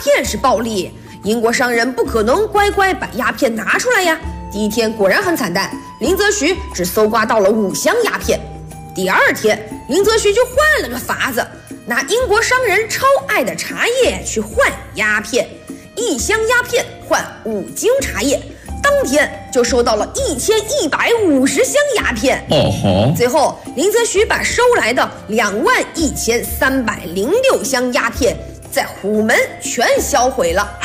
片是暴利，英国商人不可能乖乖把鸦片拿出来呀。第一天果然很惨淡，林则徐只搜刮到了5箱鸦片。第二天，林则徐就换了个法子，拿英国商人超爱的茶叶去换鸦片，1箱鸦片换5斤茶叶。当天就收到了1150箱鸦片。最后林则徐把收来的21306箱鸦片在虎门全销毁了。